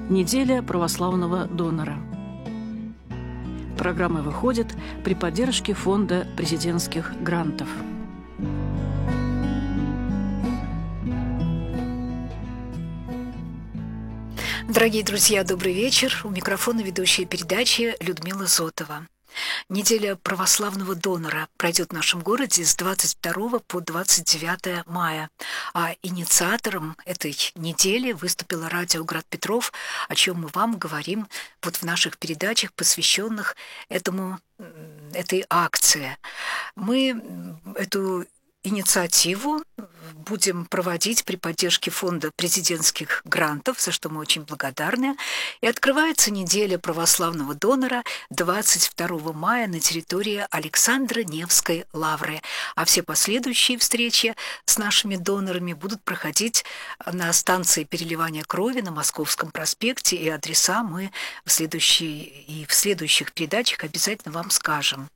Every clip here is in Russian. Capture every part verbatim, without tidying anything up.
Неделя православного донора. Программа выходит при поддержке Фонда президентских грантов. Дорогие друзья, добрый вечер. У микрофона ведущая передачи Людмила Зотова. Неделя православного донора пройдет в нашем городе с двадцать второго по двадцать девятое мая. А инициатором этой недели выступила радио «Град Петров», о чем мы вам говорим вот в наших передачах, посвященных этому, этой акции. Мы эту инициативу будем проводить при поддержке Фонда президентских грантов, за что мы очень благодарны. И открывается неделя православного донора двадцать второго мая на территории Александра Невской лавры. А все последующие встречи с нашими донорами будут проходить на станции переливания крови на Московском проспекте, и адреса мы в следующей, и в следующих передачах обязательно вам скажем.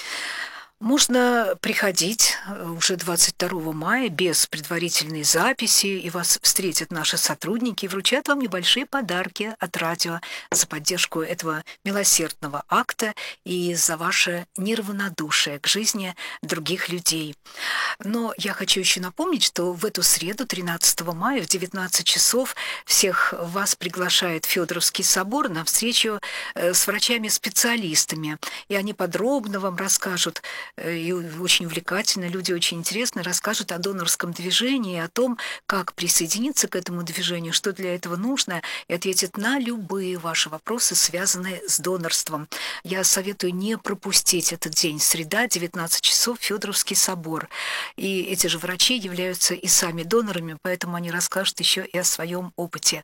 Можно приходить уже двадцать второго мая без предварительной записи, и вас встретят наши сотрудники и вручат вам небольшие подарки от радио за поддержку этого милосердного акта и за ваше неравнодушие к жизни других людей. Но я хочу еще напомнить, что в эту среду, тринадцатого мая, в девятнадцать часов, всех вас приглашает Федоровский собор на встречу с врачами-специалистами, и они подробно вам расскажут, и очень увлекательно, люди очень интересно расскажут о донорском движении, о том, как присоединиться к этому движению, что для этого нужно, и ответят на любые ваши вопросы, связанные с донорством. Я советую не пропустить этот день. Среда, девятнадцать часов, Федоровский собор. И эти же врачи являются и сами донорами, поэтому они расскажут еще и о своем опыте.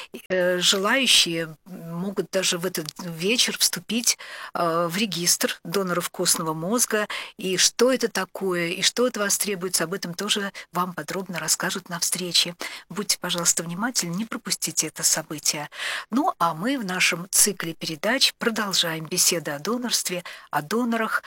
Желающие могут даже в этот вечер вступить в регистр доноров костного мозга. И что это такое, и что от вас требуется, об этом тоже вам подробно расскажут на встрече. Будьте, пожалуйста, внимательны, не пропустите это событие. Ну, а мы в нашем цикле передач продолжаем беседы о донорстве, о донорах.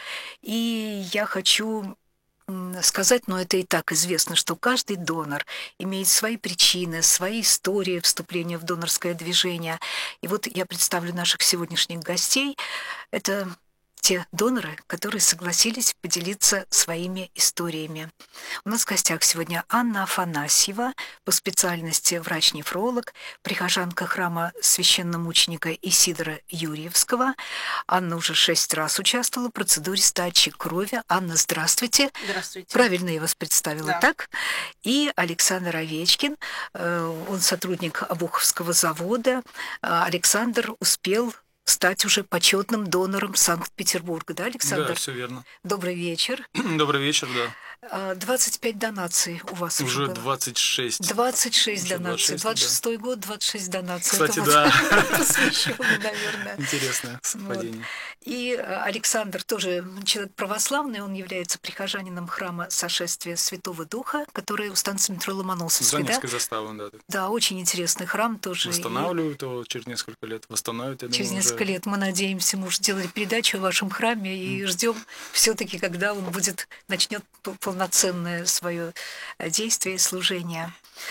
И я хочу сказать, но это и так известно, что каждый донор имеет свои причины, свои истории вступления в донорское движение. И вот я представлю наших сегодняшних гостей. Это те доноры, которые согласились поделиться своими историями. У нас в гостях сегодня Анна Афанасьева, по специальности врач-нефролог, прихожанка храма священномученика Исидора Юрьевского. Анна уже шесть раз участвовала в процедуре сдачи крови. Анна, здравствуйте. Здравствуйте. Правильно я вас представила, да. Так? И Александр Овечкин, он сотрудник Обуховского завода. Александр успел стать уже почетным донором Санкт-Петербурга, да, Александр? Да, все верно. Добрый вечер. Добрый вечер, да. двадцать пять донаций у вас уже, уже было. двадцать шесть. двадцать шесть уже донаций. двадцать шестой да. год, двадцать шесть донаций. Кстати, это да. Посвященный, наверное. Интересное совпадение. Вот. И Александр тоже человек православный, он является прихожанином храма Сошествия Святого Духа, который у станции метро Ломоносовской. За Невской да? заставой, да. Да, очень интересный храм тоже. Восстанавливают и... его через несколько лет. Восстановят, я Через думаю, несколько уже... лет мы надеемся, мы уже делали передачу о вашем храме и mm. ждем все-таки, когда он будет, начнет полноценное свое действие и служение.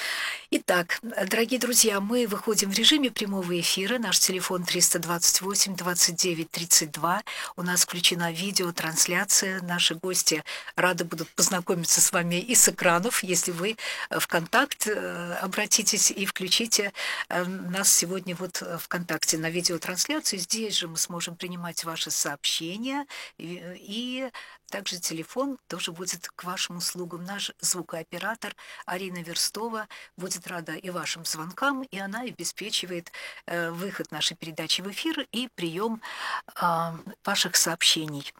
Итак, дорогие друзья, мы выходим в режиме прямого эфира. Наш телефон триста двадцать восемь двадцать девять тридцать два. У нас включена видеотрансляция. Наши гости рады будут познакомиться с вами и с экранов, если вы в контакт обратитесь и включите нас сегодня вот в контакте на видеотрансляцию. Здесь же мы сможем принимать ваши сообщения, и также телефон тоже будет к вашим услугам. Наш звукооператор Арина Верстова будет рада и вашим звонкам, и она обеспечивает э, выход нашей передачи в эфир и прием э, ваших сообщений.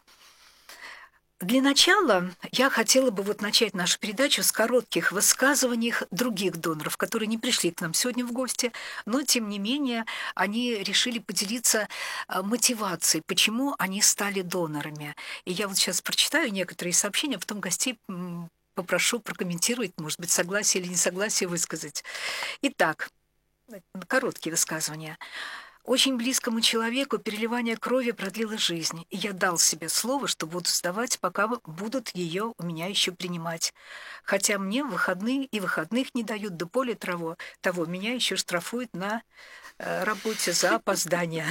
Для начала я хотела бы вот начать нашу передачу с коротких высказываний других доноров, которые не пришли к нам сегодня в гости, но, тем не менее, они решили поделиться мотивацией, почему они стали донорами. И я вот сейчас прочитаю некоторые сообщения, а потом гостей попрошу прокомментировать, может быть, согласие или несогласие высказать. Итак, короткие высказывания. Очень близкому человеку переливание крови продлило жизнь, и я дал себе слово, что буду сдавать, пока будут ее у меня еще принимать. Хотя мне выходные и выходных не дают, да более того, того меня еще штрафуют на э, работе за опоздание.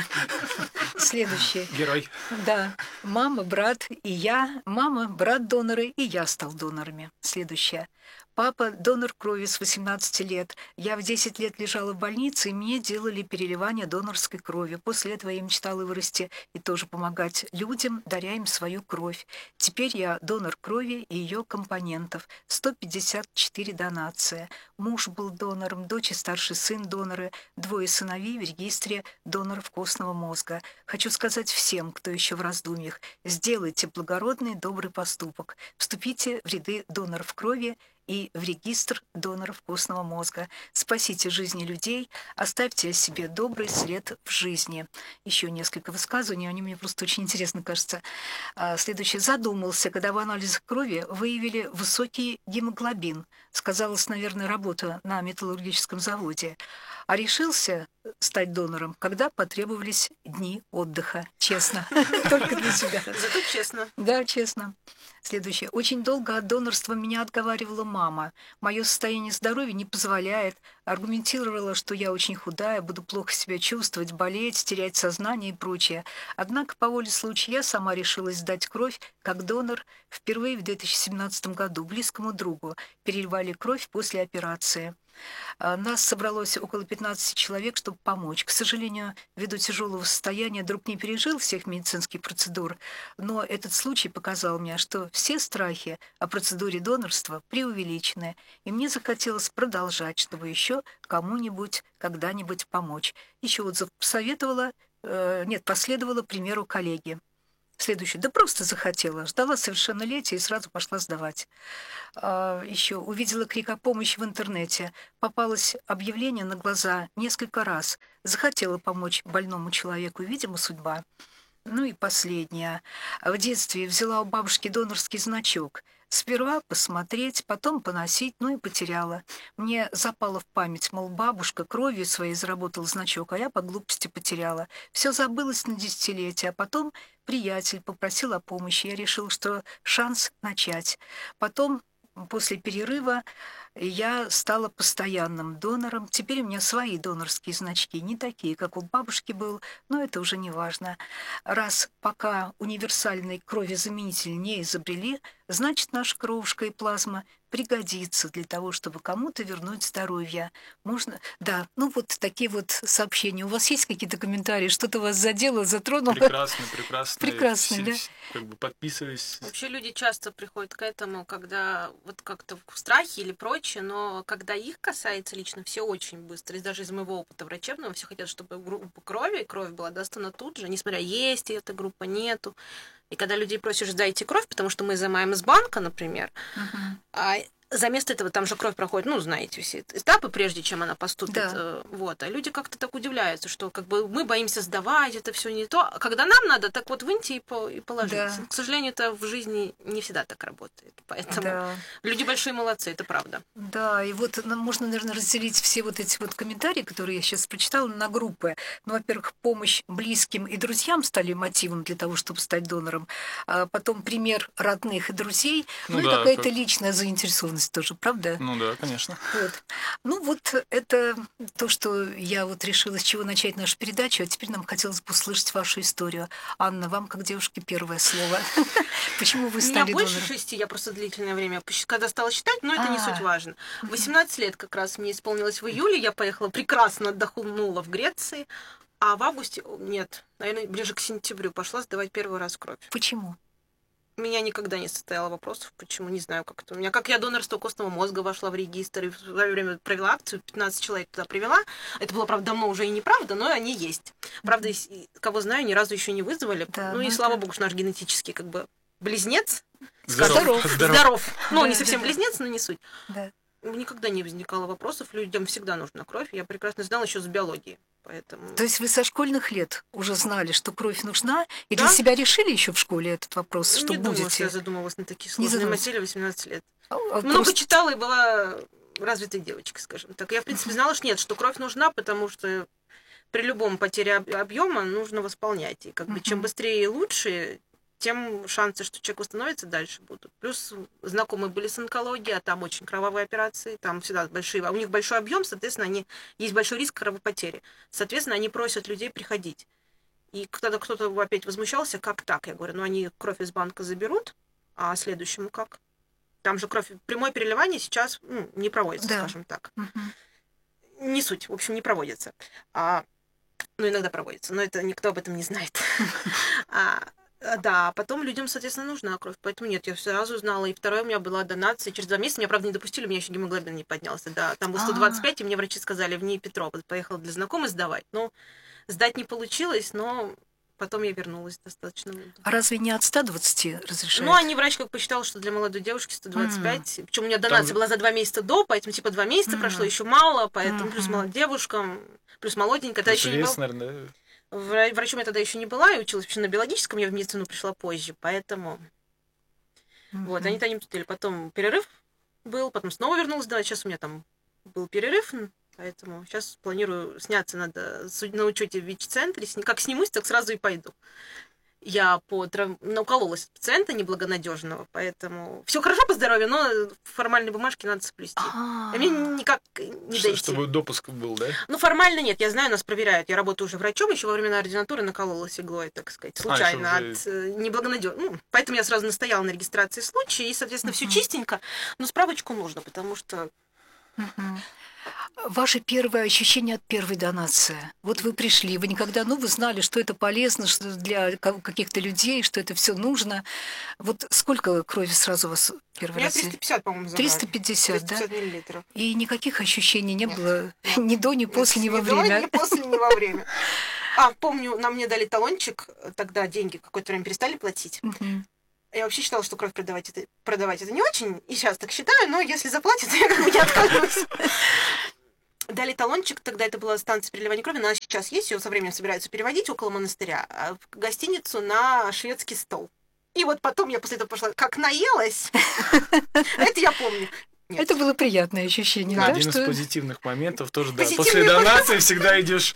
Следующее. Герой. Да. Мама, брат и я. Мама, брат доноры, и я стал донорами. Следующее. Папа – донор крови с восемнадцати лет. Я в десять лет лежала в больнице, и мне делали переливание донорской крови. После этого я мечтала вырасти и тоже помогать людям, даря им свою кровь. Теперь я донор крови и ее компонентов. сто пятьдесят четыре донации. Муж был донором, дочь и старший сын доноры, двое сыновей в регистре доноров костного мозга. Хочу сказать всем, кто еще в раздумьях, сделайте благородный добрый поступок. Вступите в ряды доноров крови и в регистр доноров костного мозга. Спасите жизни людей, оставьте о себе добрый след в жизни. Еще несколько высказываний, они мне просто очень интересны, кажется. Следующее. Задумался, когда в анализах крови выявили высокий гемоглобин. Сказалась, наверное, работа на металлургическом заводе. А решился стать донором, когда потребовались дни отдыха. Честно. Только для себя. Зато честно. Да, честно. Следующее. Очень долго от донорства меня отговаривала мама. Мое состояние здоровья не позволяет. Аргументировала, что я очень худая, буду плохо себя чувствовать, болеть, терять сознание и прочее. Однако по воле случая я сама решилась сдать кровь как донор впервые в две тысячи семнадцатом году близкому другу. Переливали кровь после операции. Нас собралось около пятнадцати человек, чтобы помочь. К сожалению, ввиду тяжелого состояния друг не пережил всех медицинских процедур, но этот случай показал мне, что все страхи о процедуре донорства преувеличены, и мне захотелось продолжать, чтобы еще кому-нибудь когда-нибудь помочь. Еще отзыв посоветовала, э, нет, последовала примеру коллеги. Следующее. Да просто захотела. Ждала совершеннолетия и сразу пошла сдавать. А, еще увидела крик о помощи в интернете. Попалось объявление на глаза несколько раз. Захотела помочь больному человеку. Видимо, судьба. Ну и последнее. В детстве взяла у бабушки донорский значок. Сперва посмотреть, потом поносить, ну и потеряла. Мне запало в память, мол, бабушка кровью своей заработала значок, а я по глупости потеряла. Все забылось на десятилетие, а потом приятель попросил о помощи. Я решила, что шанс начать. Потом, после перерыва, я стала постоянным донором. Теперь у меня свои донорские значки, не такие, как у бабушки был, но это уже не важно. Раз пока универсальный кровезаменитель не изобрели, значит, наша кровушка и плазма пригодится для того, чтобы кому-то вернуть здоровье. Можно... Да, ну вот такие вот сообщения. У вас есть какие-то комментарии? Что-то вас задело, затронуло? Прекрасно, прекрасно. Прекрасно, да? Как бы подписываюсь. Вообще люди часто приходят к этому, когда вот как-то в страхе или прочее, но когда их касается лично, все очень быстро. И даже из моего опыта врачебного все хотят, чтобы группа крови, кровь была достана тут же, несмотря есть эта группа, нету. И когда людей просишь, сдайте кровь, потому что мы изымаем из банка, например, uh-huh. а за место этого там же кровь проходит, ну, знаете, все этапы, прежде чем она поступит. Да. Вот. А люди как-то так удивляются, что как бы мы боимся сдавать, это все не то. А когда нам надо, так вот выньте и, по, и положите. Да. К сожалению, это в жизни не всегда так работает. Поэтому да. люди большие молодцы, это правда. Да, и вот нам можно, наверное, разделить все вот эти вот комментарии, которые я сейчас прочитала, на группы. Ну, во-первых, помощь близким и друзьям стали мотивом для того, чтобы стать донором. А потом пример родных и друзей. Ну, ну да, и какая-то как... личная заинтересованность тоже, правда? Ну да, конечно. Вот. Ну вот это то, что я вот решила, с чего начать нашу передачу, а теперь нам хотелось бы услышать вашу историю. Анна, вам, как девушке, первое слово. Почему вы стали донором? У меня больше шести, я просто длительное время, когда стала считать, но это не суть важно. восемнадцать лет как раз мне исполнилось в июле, я поехала прекрасно отдохнула в Греции, а в августе, нет, наверное, ближе к сентябрю пошла сдавать первый раз кровь. Почему? У меня никогда не состояло вопросов, почему, не знаю, как это. У меня, как я донорство костного мозга вошла в регистр, и в свое время провела акцию, пятнадцать человек туда привела. Это было, правда, давно уже и неправда, но они есть. Правда, mm-hmm. кого знаю, ни разу еще не вызвали. Да, ну и слава богу, что наш генетический как бы близнец. Здоров. Здоров. Здоров. Ну, да, не совсем да, близнец, но не суть. Да. Никогда не возникало вопросов, людям всегда нужна кровь. Я прекрасно знала еще с биологией. Поэтому... То есть вы со школьных лет уже знали, что кровь нужна, и да? для себя решили еще в школе этот вопрос, что не будете? Думала, что я задумывалась на такие сложные материи восемнадцать лет. А, Много просто... читала и была развитой девочкой, скажем так. Я, в принципе, знала, что нет, что кровь нужна, потому что при любом потере объема нужно восполнять. И как бы чем быстрее и лучше, тем шансы, что человек восстановится, дальше будут. Плюс знакомые были с онкологией, а там очень кровавые операции, там всегда большие, а у них большой объем, соответственно, они, есть большой риск кровопотери. Соответственно, они просят людей приходить. И когда кто-то опять возмущался, как так? Я говорю, ну они кровь из банка заберут, а следующему как? Там же кровь, прямое переливание сейчас ну, не проводится, да. скажем так. Угу. Не суть, в общем, не проводится. А, ну, иногда проводится, но это никто об этом не знает. Да, потом людям, соответственно, нужна кровь, поэтому нет, я сразу знала. И второе у меня была донация. Через два месяца меня, правда, не допустили, у меня еще гемоглобин не поднялся. Да, там было сто двадцать пять, и мне врачи сказали, в НИИ Петрова. Поехала для знакомых сдавать. Ну, сдать не получилось, но потом я вернулась достаточно. А разве не от ста двадцати разрешают? Ну, они, врач как посчитал, что для молодой девушки сто двадцать пять. Mm. Причем у меня донация там... была за два месяца до, поэтому типа два месяца mm. прошло, еще мало, поэтому mm-hmm. плюс молодая девушка, плюс молоденькая. Плюс вес, наверное, да? Врачом я тогда еще не была, и училась вообще на биологическом, я в медицину пришла позже, поэтому... Mm-hmm. Вот, они-то не пустили. Потом перерыв был, потом снова вернулась, да, сейчас у меня там был перерыв, поэтому сейчас планирую сняться надо на учете в ВИЧ-центре. Как снимусь, так сразу и пойду. Я по трав... накололась от пациента неблагонадежного, поэтому все хорошо по здоровью, но формальные бумажки надо соблюсти. А мне никак не дойти. Чтобы допуск был, да? Ну, формально нет, я знаю, нас проверяют. Я работаю уже врачом, еще во время ординатуры накололась иглой, так сказать, случайно а, от неблагонадежного. Ну, поэтому я сразу настояла на регистрации случая, и, соответственно, все чистенько, но справочку нужно, потому что... Ваше первое ощущение от первой донации. Вот вы пришли, вы никогда, ну, вы знали, что это полезно, что для каких-то людей, что это все нужно. Вот сколько крови сразу у вас первый Я раз? триста пятьдесят, по-моему, забрали. триста пятьдесят, триста пятьдесят да? миллилитров. И никаких ощущений не Нет. было ни до, ни после, ни во время? время? Ни после, ни во время. А, помню, нам мне дали талончик, тогда деньги какое-то время перестали платить. Я вообще считала, что кровь продавать это, продавать это не очень, и сейчас так считаю, но если заплатят, я как бы не откажусь. Дали талончик, тогда это была станция переливания крови, она сейчас есть, ее со временем собираются переводить около монастыря, в гостиницу на шведский стол. И вот потом я после этого пошла, как наелась, это я помню. Нет. Это было приятное ощущение, да? да? Один что... из позитивных моментов тоже, да. После донации всегда идешь,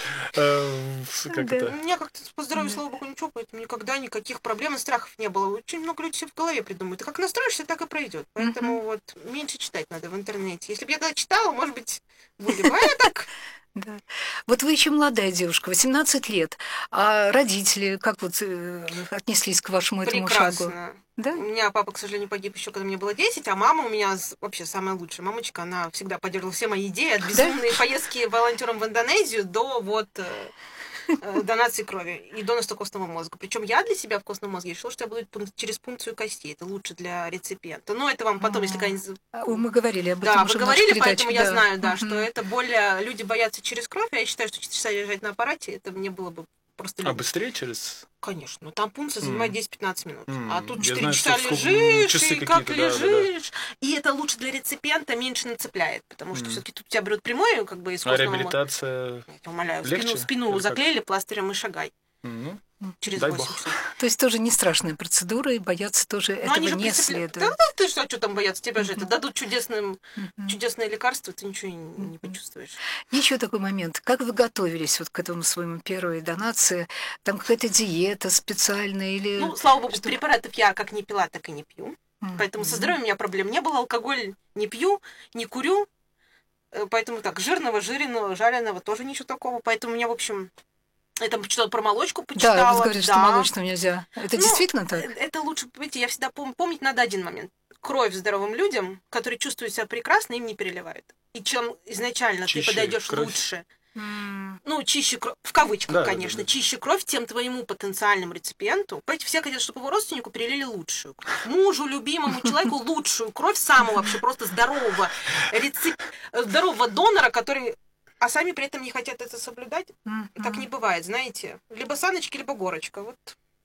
э, как да. это... У меня как-то по здоровью, слава богу, ничего, поэтому никогда никаких проблем и страхов не было. Очень много людей себе в голове придумывают. И как настроишься, так и пройдет. Поэтому mm-hmm. вот меньше читать надо в интернете. Если бы я тогда читала, может быть, были бы. А я так... Да. Вот вы еще молодая девушка, восемнадцать лет, а родители как вот э, отнеслись к вашему этому Прекрасно. шагу? Да? У меня папа, к сожалению, погиб еще, когда мне было десять, а мама у меня вообще самая лучшая мамочка, она всегда поддерживала все мои идеи, от безумной да? поездки волонтером в Индонезию до вот э, э, донации крови и донорства костного мозга. Причем я для себя в костном мозге решила, что я буду пунк- через пункцию костей, это лучше для реципиента. Но это вам потом, если когда-нибудь... Мы говорили об этом. Да, вы говорили, передаче, поэтому да. я знаю, да, mm-hmm. что это более... Люди боятся через кровь, а я считаю, что часа лежать на аппарате, это мне было бы просто... А быстрее через... Конечно, но там пункция занимает mm. десять-пятнадцать минут. Mm. А тут четыре знаю, часа сколько... лежишь, часы и как да, лежишь. Да, да. И это лучше для реципиента, меньше нацепляет. Потому что mm. все-таки тут тебя берут прямое, как бы из а костного... реабилитация Я тебя умоляю, легче? спину, спину заклеили пластырем и шагай. Mm. Через Дай восемь бог. часов. То есть тоже не страшная процедура, и бояться тоже Но этого они же не прицепля... следует. Да, да, ты что, что там бояться? Тебя mm-hmm. же это дадут чудесным, mm-hmm. чудесное лекарство, ты ничего не, не почувствуешь. Еще такой момент. Как вы готовились вот к этому своему первой донации? Там какая-то диета специальная или... Ну, слава богу, что... препаратов я как не пила, так и не пью. Mm-hmm. Поэтому со здоровьем у меня проблем не было. Алкоголь не пью, не курю. Поэтому так, жирного, жиренного, жареного тоже ничего такого. Поэтому у меня, в общем... Я там почитала про молочку, почитала. Да, вы говорите, да. что молочного нельзя. Это ну, действительно так? Это лучше, видите, я всегда пом- помнить надо один момент. Кровь здоровым людям, которые чувствуют себя прекрасно, им не переливают. И чем изначально чище ты подойдешь лучше, mm. ну, чище кровь, в кавычках, да, конечно, да, да. чище кровь, тем твоему потенциальному реципиенту. Понимаете, все хотят, чтобы его родственнику перелили лучшую кровь. Мужу, любимому человеку лучшую кровь, самого вообще просто здорового, рецip... здорового донора, который... А сами при этом не хотят это соблюдать. Mm-hmm. Так не бывает, знаете. Либо саночки, либо горочка. Вот.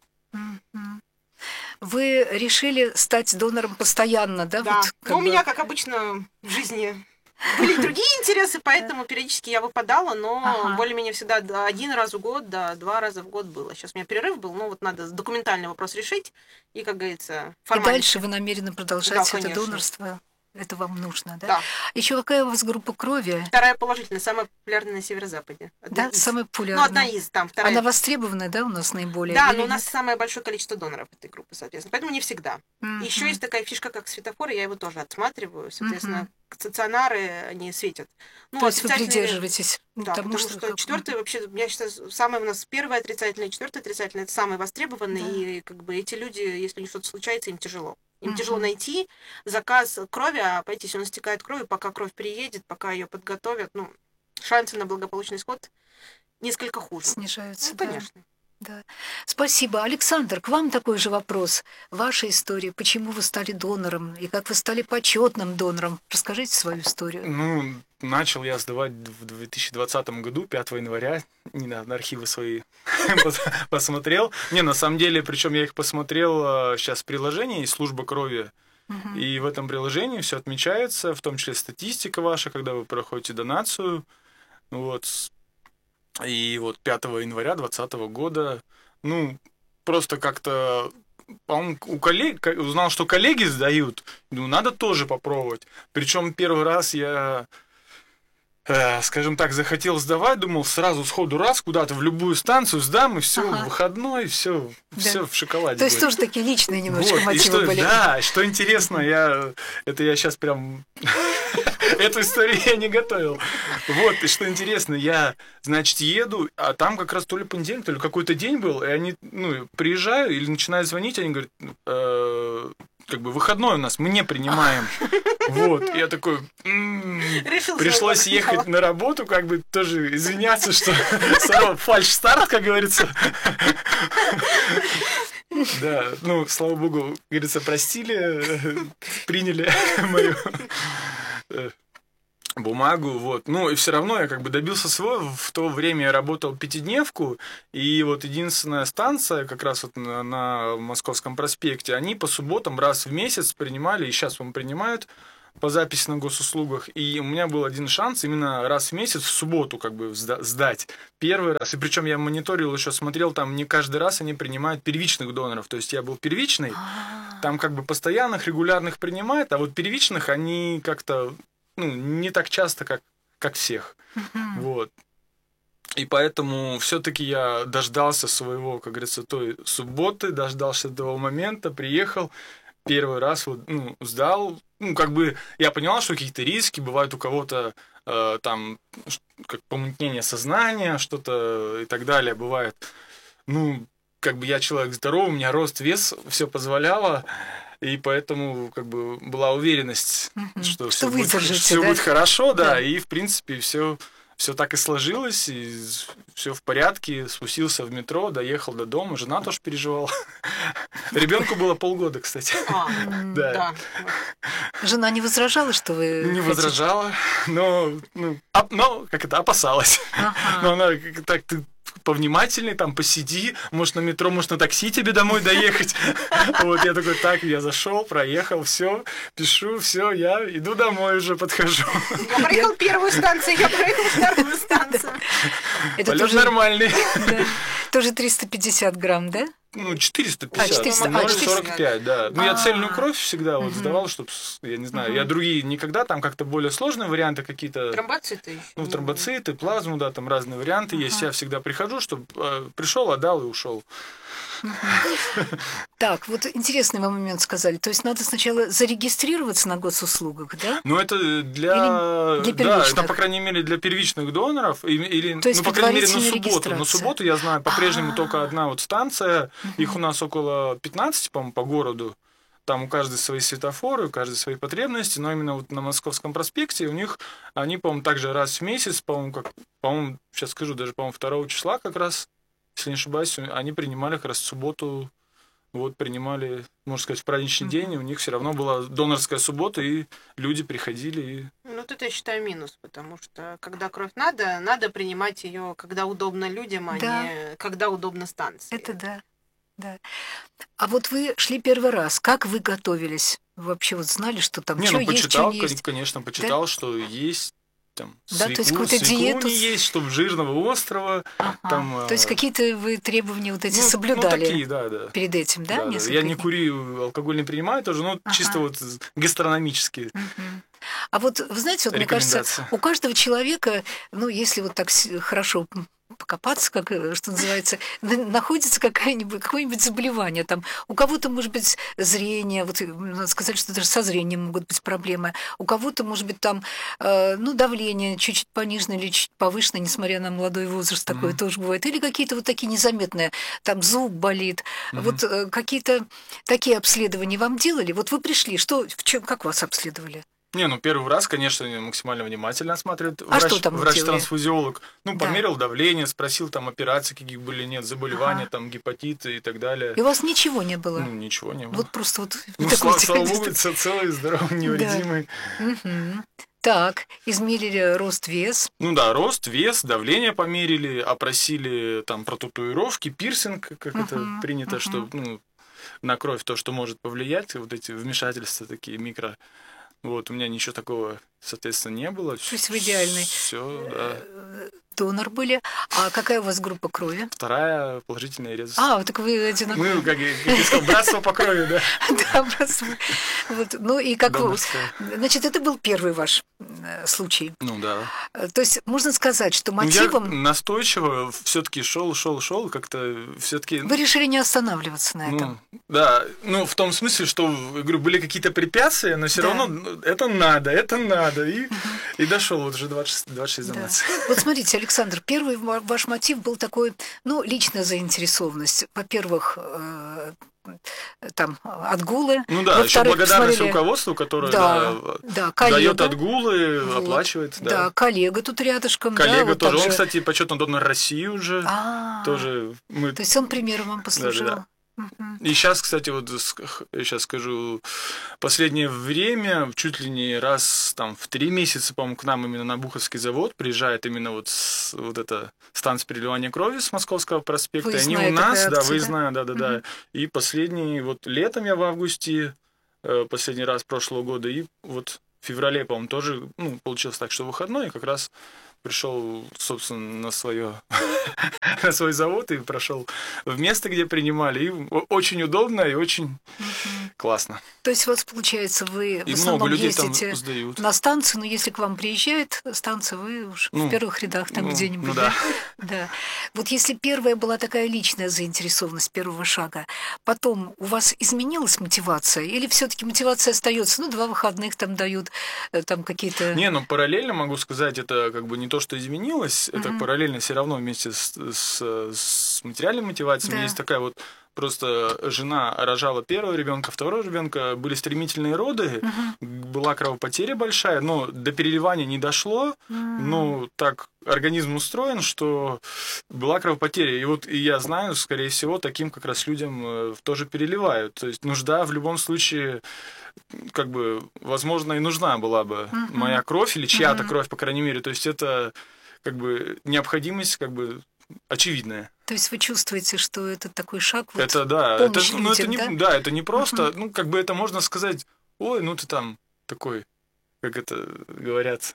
Mm-hmm. Вы решили стать донором постоянно, да? Да. Вот, ну, бы... у меня, как обычно, в жизни были другие интересы, поэтому периодически я выпадала, но ага. более-менее всегда один раз в год, да, два раза в год было. Сейчас у меня перерыв был, но вот надо документальный вопрос решить. И, как говорится, формально. И дальше вы намерены продолжать да, это конечно. донорство? Это вам нужно, да? Да. Еще какая у вас группа крови? Вторая положительная, самая популярная на северо-западе. Одна Да, из. самая Ну, популярная. одна из, там, вторая. Она востребованная, да, у нас наиболее? Да, или но у нас нет? самое большое количество доноров этой группы, соответственно. Поэтому не всегда. Мгм. Еще есть такая фишка, как светофор, и я его тоже отсматриваю. Соответственно, Мгм. стационары, они светят. Ну, То есть вы отрицательные- придерживаетесь Да, тому, потому что как- четвертый вообще, я считаю, самый у нас первый отрицательный, четвертый отрицательный, это самый востребованный, Да. и как бы эти люди, если у них что-то случается, им тяжело. Им Мгм. тяжело найти заказ крови, а пойти, если он истекает кровью, пока кровь приедет, пока ее подготовят, ну, шансы на благополучный исход несколько хуже. снижаются. Ну, да. конечно. Да. Спасибо. Александр, к вам такой же вопрос. Ваша история, почему вы стали донором и как вы стали почетным донором? Расскажите свою историю. Ну, начал я сдавать в две тысячи двадцатом году, пятого января. Не на архивы свои посмотрел. Не, на самом деле, причем я их посмотрел сейчас в приложении «Служба крови». Мгм. И в этом приложении все отмечается, в том числе статистика ваша, когда вы проходите донацию. Вот. И вот пятого января двадцатого года, ну, просто как-то, по-моему, у коллег, узнал, что коллеги сдают, ну, надо тоже попробовать. Причем первый раз я, э, скажем так, захотел сдавать, думал, сразу сходу раз куда-то в любую станцию сдам, и все, Ага. выходной, все, Да. все в шоколаде. То есть будет. тоже такие личные немножко Вот, и мотивы что, были. да, что интересно, я, это я сейчас прям, эту историю я не готовил. Вот, и что интересно, я, значит, еду, а там как раз то ли понедельник, то ли какой-то день был, и они, ну, приезжаю или начинают звонить, они говорят, «Э, как бы выходной у нас, мы не принимаем». Вот, и я такой, «М, Решил пришлось свой ехать вопрос. на работу, как бы тоже извиняться, что сорвал фальш-старт, как говорится. Да, ну, слава богу, как говорится, простили, э, приняли мою э, бумагу, вот. Ну, и все равно я как бы добился своего. В то время я работал пятидневку, и вот единственная станция, как раз вот на, на Московском проспекте, они по субботам раз в месяц принимали, и сейчас вам принимают по записи на госуслугах, и у меня был один шанс именно раз в месяц в субботу как бы сда- сдать первый раз, и причем я мониторил еще, смотрел, там не каждый раз они принимают первичных доноров, то есть я был первичный, А, там как бы постоянных, регулярных принимают, а вот первичных они как-то, ну, не так часто, как, как всех, мгм. вот. И поэтому все-таки я дождался своего, как говорится, той субботы, дождался того момента, приехал, первый раз вот, ну, сдал. Ну, как бы я понимал, что какие-то риски бывают у кого-то, э, там, ш- как помутнение сознания, что-то и так далее бывает. Ну, как бы я человек здоровый, у меня рост, вес, все позволяло, и поэтому как бы была уверенность, Мгм. что, Что все будет, выдержите, всё да? будет хорошо, да, Да. и в принципе все все так и сложилось, и все в порядке. Спустился в метро, доехал до дома, жена тоже переживала. Ребенку было полгода, кстати. А, М, Да. да. Жена не возражала, что вы Не хотите? возражала, но, ну, оп- но как это, опасалась. Ага. Но она как так, ты повнимательней, там, посиди, может, на метро, может, на такси тебе домой доехать. Вот, я такой, так, я зашел, проехал, все, пишу, все, я иду домой уже, подхожу. Я проехал первую станцию, я проехал вторую станцию. Это Полет тоже, нормальный. да, тоже триста пятьдесят грамм, да? Ну, четыреста А, пятьдесят, четыреста, а, ноль сорок пять, да. Ну, я А. цельную кровь всегда вот Мгм. сдавал, чтобы, я не знаю, я Мгм. другие никогда, там как-то более сложные варианты какие-то. Тромбоциты еще. Ну, тромбоциты, плазму, да, там разные варианты есть. Ага. Я всегда прихожу, чтобы э, пришел, отдал и ушел. Так, вот интересный вы момент сказали. То есть надо сначала зарегистрироваться на госуслугах, да? Ну, это для... Или для да, это, первичных? по крайней мере, для первичных доноров. И- Или, То есть ну, по крайней мере, на предварительная субботу. На регистрация. субботу, я знаю, по-прежнему А. только одна вот станция. Их у нас около пятнадцати, по-моему, по городу. Там у каждой свои светофоры, у каждой свои потребности, но именно вот на Московском проспекте у них, они, по-моему, также раз в месяц, по-моему, как, по-моему, сейчас скажу, даже, по-моему, второго числа как раз, если не ошибаюсь, они принимали как раз в субботу, вот, принимали, можно сказать, в праздничный день, и у них все равно была донорская суббота, и люди приходили и... Ну, вот это я считаю минус, потому что когда кровь надо, надо принимать ее, когда удобно людям, а Да. не когда удобно станции. Это да, да. А вот вы шли первый раз. Как вы готовились? Вы вообще вот знали, что там Не, что ну есть, что почитал, не кон- есть? конечно, почитал, что есть там Да, свеклу, то есть какую-то свеклу диету не с- есть, чтобы жирного, острого. Ага. Там, То есть а, какие-то вы требования вот эти ну, соблюдали ну, такие, да, да. перед этим, да? Да, да. несколько Я не дней? курю, алкоголь не принимаю тоже, но Ага. чисто вот гастрономические Мгм. А вот, вы знаете, вот мне кажется, рекомендации. у каждого человека, ну, если вот так с- хорошо м, покопаться, как, э, что называется, на- находится какая-нибудь, какое-нибудь заболевание. Там, у кого-то, может быть, зрение, вот э, надо сказать, что даже со зрением могут быть проблемы. У кого-то, может быть, там, э, ну, давление чуть-чуть понижено или чуть повышено, несмотря на молодой возраст, такое Мгм. тоже бывает. Или какие-то вот такие незаметные, там, зуб болит. Мгм. Вот э, какие-то такие обследования вам делали? Вот вы пришли, что, в чем, как вас обследовали? Не, ну первый раз, конечно, максимально внимательно осматривает. А что там вы делали? Врач-трансфузиолог. Ну, Да. померил давление, спросил там операции, каких были, нет, заболевания, Ага. там гепатиты и так далее. И у вас ничего не было? Ну, ничего не было. Вот просто вот Ну, такой слава, слава диагноз. богу, ц- целый, здоровый, невредимый. Мгм. Так, измерили рост, вес. Ну да, рост, вес, давление померили, опросили там про татуировки, пирсинг, как это Мгм, принято, мгм. что ну, на кровь то, что может повлиять, вот эти вмешательства такие микро. Вот, у меня ничего такого, соответственно, не было. То есть вы идеальный Все, да. э, донор были. А какая у вас группа крови? Вторая положительная резус. А, вот так вы одинаковые. Ну, как, я- как я сказал, братство по крови, да. Да, просто вы- вот. Ну и как вы... Донорское. Значит, это был первый ваш э, случай. Ну да. Э, То есть можно сказать, что Ну, я мотивом настойчиво все-таки шел, шел, шел, как-то все-таки. вы решили не останавливаться на этом. Ну, да, ну, в том смысле, что, я говорю, были какие-то препятствия, но все Да. равно ну, это надо, это надо. И, и дошел вот уже двадцать шесть, двадцать шесть Да. занятий. Вот смотрите, Александр, первый ва- ваш мотив был такой, ну, личная заинтересованность. Во-первых, э, там отгулы. Ну да, еще Во-вторых, благодарность посмотрели- руководству, которое Да, да, да, дает коллега. отгулы, Вот. оплачивает. Да. Да. коллега тут рядышком. да, Коллега вот тоже. так Он, же. кстати, почетный донор России уже. А, Тоже мы. То есть он примером вам послужил. Да-да-да. Мгм. И сейчас, кстати, вот сейчас скажу, последнее время, чуть ли не раз там в три месяца, по-моему, к нам именно на Буховский завод приезжает именно вот, с, вот эта станция переливания крови с Московского проспекта. И они Выездная у нас, такая да, акция, да? выездная, да-да-да. Мгм. И последний, вот летом я в августе, э, последний раз прошлого года, и вот в феврале, по-моему, тоже, ну, получилось так, что выходной, и как раз пришел, собственно, на свое на свой завод и прошел в место, где принимали. И о- очень удобно и очень классно. То есть у вас, получается, вы в И основном много людей там ездите сдают. на станцию, но если к вам приезжает станция, вы уж Ну, в первых рядах там ну, где-нибудь. ну да? да. Да. Вот если первая была такая личная заинтересованность первого шага, потом у вас изменилась мотивация? Или все-таки мотивация остается? Ну, два выходных там дают, э, там какие-то... Не, ну параллельно могу сказать, это как бы не то, что изменилось, это Мгм. параллельно все равно вместе с, с, с материальной мотивацией. У меня Да. есть такая вот просто жена рожала первого ребенка, второго ребенка, были стремительные роды, Мгм. была кровопотеря большая, но до переливания не дошло. М. Ну, так организм устроен, что была кровопотеря. И вот и я знаю, скорее всего, таким как раз людям э, тоже переливают. То есть нужда в любом случае, как бы, возможно, и нужна была бы Мгм. моя кровь или чья-то Мгм. кровь, по крайней мере. То есть это как бы необходимость как бы очевидная. То есть вы чувствуете, что это такой шаг? Вот, это да, это, помощь ну, это не, людям, да? это не просто, ну, как бы это можно сказать, ой, ну ты там такой, как это говорят,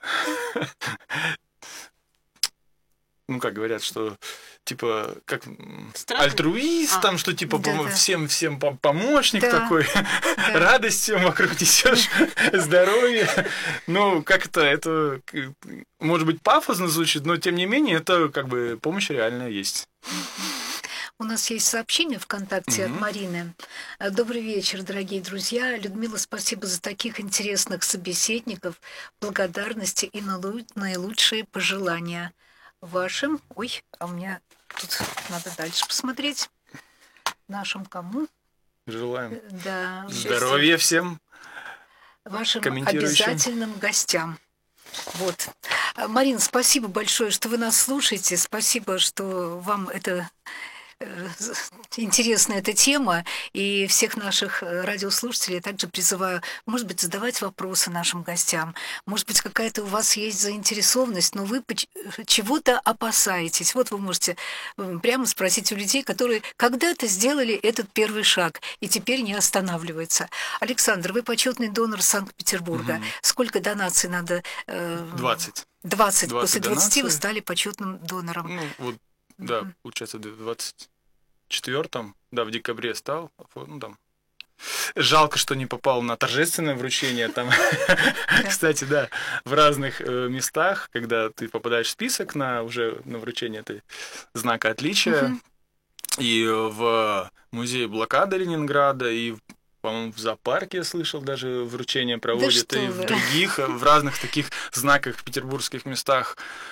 ну, как говорят, что, типа, как м, Странно. альтруист, А. там, что, типа, Да, помо- да. всем, всем пом- помощник Да. такой, Да. радость всем вокруг несешь, здоровье. Ну, как это, это, к- может быть, пафосно звучит, но, тем не менее, это, как бы, помощь реальная есть. У нас есть сообщение ВКонтакте от Мгм. Марины. Э, Добрый вечер, дорогие друзья. Людмила, спасибо за таких интересных собеседников. Благодарности и налу- наилучшие пожелания вашим. Ой, а у меня тут надо дальше посмотреть. Нашим кому? Желаем Э, Да. здоровья всем. Вашим комментирующим. обязательным гостям. Вот. А, Марина, спасибо большое, что вы нас слушаете. Спасибо, что вам это интересная эта тема, и всех наших радиослушателей также призываю, может быть, задавать вопросы нашим гостям, может быть, какая-то у вас есть заинтересованность, но вы чего-то опасаетесь. Вот вы можете прямо спросить у людей, которые когда-то сделали этот первый шаг и теперь не останавливаются. Александр, вы почетный донор Санкт-Петербурга. Угу. Сколько донаций надо? двадцать. двадцать. После двадцати вы стали почетным донором. Ну, вот, да, угу. Получается, в двадцать четвёртом, да, в декабре стал. Ну, там. Жалко, что не попал на торжественное вручение. Там, кстати, да, в разных местах, когда ты попадаешь в список на уже на вручение этой знака отличия, и в музее блокады Ленинграда, и по-моему, в зоопарке, я слышал, даже вручение проводят, да, и в других, в разных таких знаках в петербургских местах.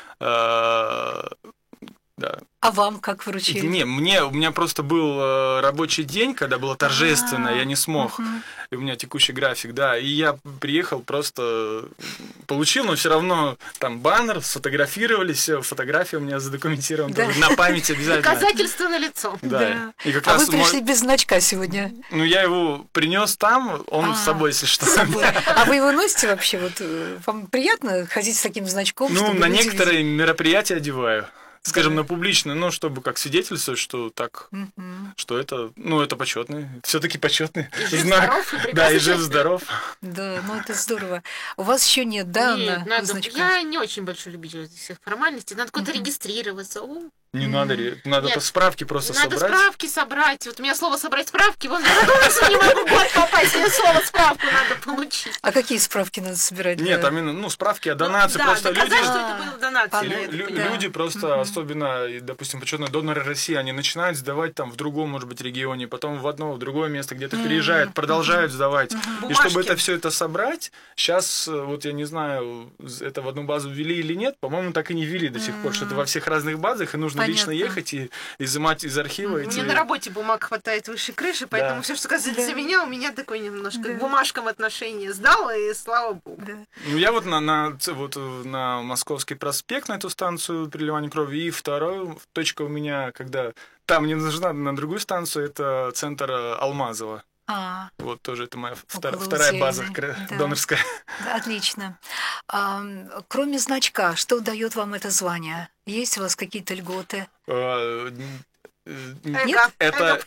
Да. А вам как вручили? Не, мне, у меня просто был э, рабочий день, когда было торжественно, А-а-а. я не смог. Uh-huh. И у меня текущий график, да. И я приехал, просто получил, но все равно там баннер, сфотографировали, все, фотография у меня задокументирована, да. На память обязательно. Доказательство налицо. Да. Да. И как а раз вы пришли мой... без значка сегодня? Ну, я его принес там, он А-а-а. с собой, если что. А вы его носите вообще? Вот вам приятно ходить с таким значком? Ну, на некоторые мероприятия одеваю. Скажем, да. на публично, ну, чтобы как свидетельствовать, что так, mm-hmm. что это, ну, это почетный, все-таки почетный знак. Да, и жив-здоров. Да, ну это здорово. У вас еще нет, да, нет, на надо, я не очень большой любитель всех формальностей, надо куда-то mm-hmm. регистрироваться. Не mm-hmm. надо, надо Нет, справки просто надо собрать. Надо справки собрать. Вот у меня слово «собрать справки», вон я думаю, не могу год попасть, мне слово «справку» надо получить. А какие справки надо собирать? Нет, там именно, ну, справки о донации, ну, да, просто доказать, люди... что это было донация. Лю- лю- да. Люди просто, mm-hmm. особенно, допустим, почетные доноры России, они начинают сдавать там в другом, может быть, регионе, потом в одно, в другое место, где-то mm-hmm. переезжают, продолжают mm-hmm. сдавать. Mm-hmm. И чтобы это все это собрать, сейчас, вот я не знаю, это в одну базу ввели или нет, по-моему, так и не ввели до сих mm-hmm. пор, что это во всех разных базах, и нужно Понятно. лично ехать и изымать из архива эти... Мне на работе бумаг хватает выше крыши, поэтому да. все, что касается да. меня, у меня такое немножко да. к бумажкам отношение сдала, и слава богу. Да. Ну, я вот на, на, вот на Московский проспект, на эту станцию переливания крови, и вторая точка у меня, когда там мне нужна на другую станцию, это центр Алмазова. А, вот тоже это моя втор- вторая база да. донорская. Да, отлично. А, кроме значка, что дает вам это звание? Есть у вас какие-то льготы? А, нет? Это...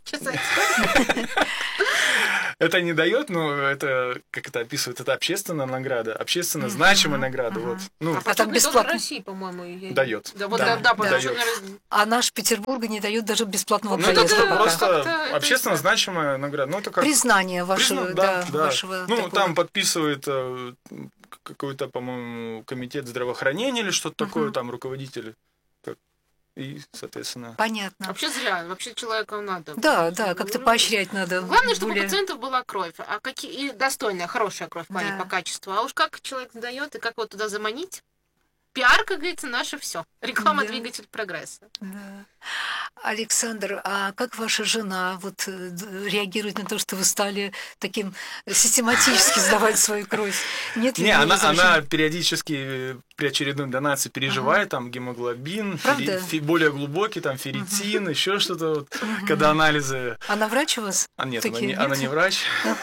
Это не дает, но это, как это описывают, это общественная награда, общественно mm-hmm. значимая награда. Mm-hmm. Вот. Ну, а потом бесплатно России, по-моему, дает. Да, вот, да, да, да, дает. А наш Петербург не дает даже бесплатного ну, проезда. Это просто общественно это... значимая награда. Ну, это как... Признание вашего, Призна... да, да. вашего. Ну, такого... там подписывает какой-то, по-моему, комитет здравоохранения или что-то mm-hmm. такое, там руководитель. И, соответственно... Понятно. Вообще зря. Вообще человеку надо. Да, да, как-то поощрять надо. Главное, чтобы более... у пациентов была кровь. А какие... И достойная, хорошая кровь да. по качеству. А уж как человек дает и как вот туда заманить. Пиар, как говорится, наше все. Реклама да. двигатель прогресса. Да. Александр, а как ваша жена вот реагирует на то, что вы стали таким систематически сдавать свою кровь? Нет ли Не, она, она периодически при очередной донации переживает, ага. там гемоглобин, фери, фи, более глубокий, там ферритин, ага. еще что-то, вот, ага. когда анализы. Она врач у вас? А нет, она не, она не врач.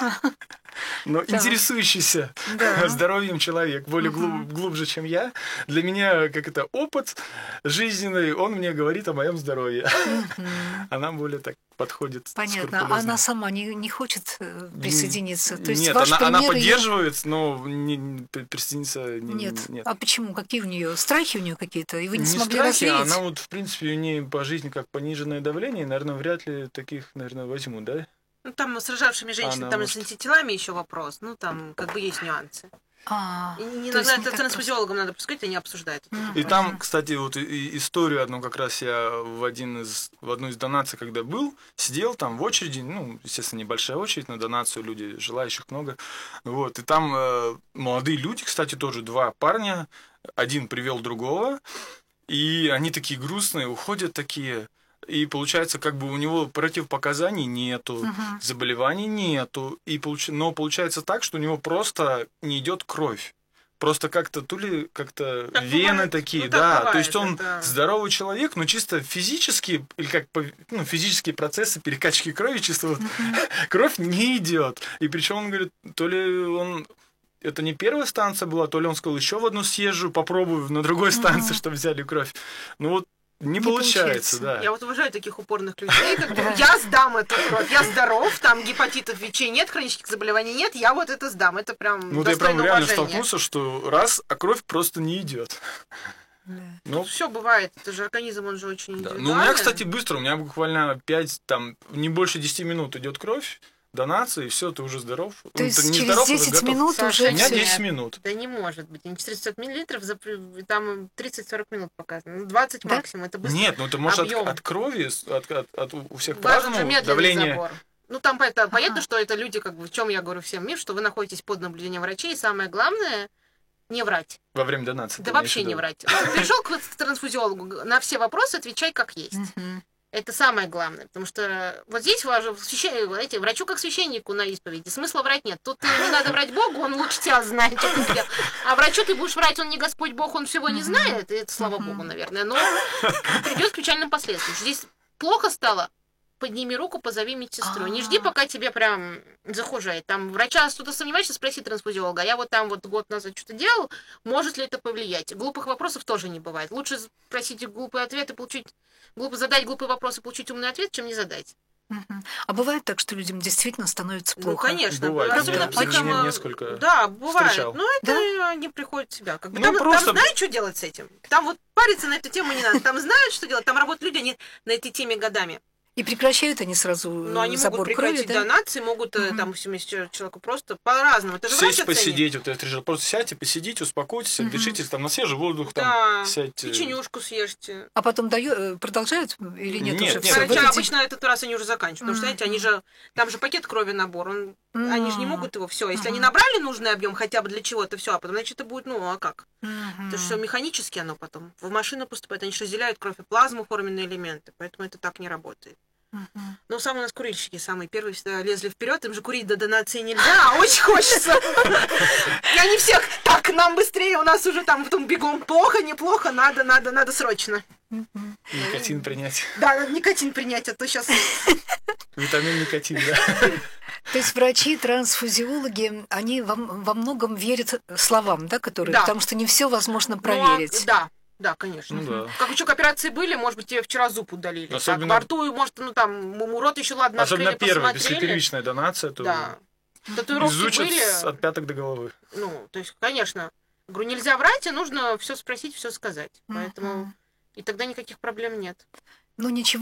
Но да. интересующийся да. здоровьем человек, более угу. глуб, глубже, чем я. Для меня, как это, опыт жизненный, он мне говорит о моем здоровье. Угу. Она более так подходит. Понятно. А она сама не, не хочет присоединиться? То есть нет, ваш она, она пример поддерживает, ее... но не, присоединиться не, нет. нет. А почему? Какие у нее страхи у нее какие-то? И вы не, не смогли страхи, развеять? Она вот, в принципе, у нее по жизни как пониженное давление, наверное, вряд ли таких, наверное, возьму, да? Ну, там с рожавшими женщинами, Она там может... с антителами еще вопрос. Ну, там как бы есть нюансы. А, и иногда это трансфузиологам надо пускать, они обсуждают. И там, кстати, вот и, историю одну как раз я в, один из, в одну из донаций, когда был, сидел там в очереди, ну, естественно, небольшая очередь на донацию, люди, желающих много. Вот, и там э, молодые люди, кстати, тоже два парня, один привел другого, и они такие грустные, уходят такие... И получается, как бы у него противопоказаний нету, uh-huh. заболеваний нету, и получ... но получается так, что у него просто не идет кровь. просто как-то, то ли как-то Так вены бывает. такие, Ну, так да. бывает, То есть он это- здоровый человек, но чисто физически, или как по- ну, физические процессы перекачки крови, чисто вот кровь не идет. И причем он говорит, то ли он. Это не первая станция была, то ли он сказал, еще в одну съезжу, попробую на другой станции, чтобы взяли кровь. Ну вот не, Не получается, получается. да. Я вот уважаю таких упорных людей, как бы, я сдам эту кровь, я здоров, там гепатитов, ВИЧ нет, хронических заболеваний нет, я вот это сдам, это прям Ну вот я прям достойно реально уважения. столкнулся, что раз, а кровь просто не идет. Ну, Все бывает, это же организм, он же очень да. индивидуальный. Ну, у меня, кстати, быстро, у меня буквально пять, там, не больше десяти минут идет кровь, донация, и все, ты уже здоров. То Ну, есть ты не через здоров, а десять готов. минут Саша, уже У меня всё. десять минут. Да не может быть, не четыреста миллилитров, за, там тридцать-сорок минут показано, ну, двадцать Да? максимум, это быстро. Нет, ну ты можешь от, Объём. от крови, с- от, от- от у всех Важен же по-разному медленный давление. забор. Ну, там это, понятно, что это люди, как бы, в чем я говорю всем мир, что вы находитесь под наблюдением врачей, и самое главное, не врать. Во время донации. Да ты имеешь вообще в виду? не врать. Пришел к трансфузиологу, на все вопросы отвечай как есть. Мгм. Это самое главное, потому что вот здесь важно, священ... знаете, врачу как священнику на исповеди, смысла врать нет. Тут не надо врать Богу, он лучше тебя знает, что ты сделал. А врачу ты будешь врать, он не Господь Бог, он всего не знает, и это слава Богу, наверное, но придет к печальным последствиям. Здесь плохо стало, подними руку, позови медсестру. Не жди, пока тебе прям захужает. Там врача что-то сомневаешься, спроси трансфузиолога. А я вот там вот год назад что-то делал, может ли это повлиять? Глупых вопросов тоже не бывает. Лучше спросить глупый ответ и получить, глупо задать глупый вопрос и получить умный ответ, чем не задать. Мгм. А бывает так, что людям действительно становится Ну, конечно. конечно. Бывает. Особенно Я психом... не- несколько Да, бывает. встречал. Но это они приходят в себя. Как бы Ну, там, просто- там знают, что делать с этим. Там вот париться на эту тему не надо. Там знают, что делать. Там работают люди, они на этой теме годами. И прекращают они сразу Но они забор могут крови, прекратить да? донации, могут э, Мгм. там всему человеку просто по-разному. Это же врач Сесть, оценит. посидеть, вот я решил, просто сядьте, посидите, успокойтесь, Мгм. отдышитесь, там на свежий воздух, Да, там сядьте. печенюшку съешьте. А потом даю, э, продолжают или нет, Нет, уже нет, всё, в Врача этот день? обычно этот раз они уже заканчивают. Потому что, знаете, они же. Там же пакет крови набор. Он, Они же не М. могут его все. Если Ага. они набрали нужный объем хотя бы для чего-то, все, а потом, значит, это будет, ну, а как? Мгм. Это же все механически оно потом. В машину поступает. Они же разделяют кровь и плазму, форменные элементы. Поэтому это так не работает. Мгм. Ну, самые у нас курильщики самые первые всегда лезли вперед, им же курить до донации нельзя, а очень хочется. И они всех, так, нам быстрее, у нас уже там потом бегом плохо, неплохо, надо, надо, надо срочно. Мгм. Никотин принять. Да, надо никотин принять, а то сейчас... Витамин никотин, да. То есть врачи, трансфузиологи, они во, во многом верят словам, да, которые, Да. потому что не все возможно проверить. Да, да, конечно. Ну да. Как учок операции были, может быть, тебе вчера зуб удалили. Особенно- Так, во рту, может, ну там, ему рот еще, ладно, Особенно открыли, первая, если посмотрели. первичная донация, то Да. Татуировки изучат были, с- от пяток до головы. ну, то есть, конечно, говорю, нельзя врать, и нужно все спросить, все сказать. Поэтому Мгм. и тогда никаких проблем нет. Ну ничего.